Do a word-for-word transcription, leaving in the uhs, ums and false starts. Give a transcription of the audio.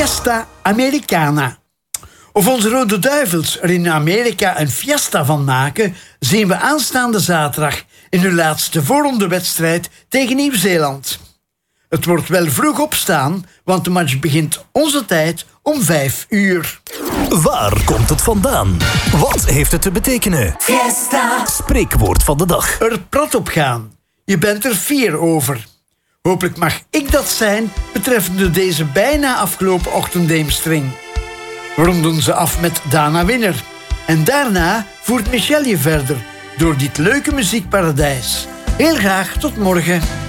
Fiesta Americana. Of onze Rode Duivels er in Amerika een fiesta van maken, zien we aanstaande zaterdag in hun laatste voorrondewedstrijd tegen Nieuw-Zeeland. Het wordt wel vroeg opstaan, want de match begint onze tijd om vijf uur. Waar komt het vandaan? Wat heeft het te betekenen? Fiesta. Spreekwoord van de dag. Er prat op gaan. Je bent er fier over. Hopelijk mag ik dat zijn betreffende deze bijna afgelopen ochtenddeemstring. We ronden ze af met Dana Winner. En daarna voert Michel je verder door dit leuke muziekparadijs. Heel graag tot morgen.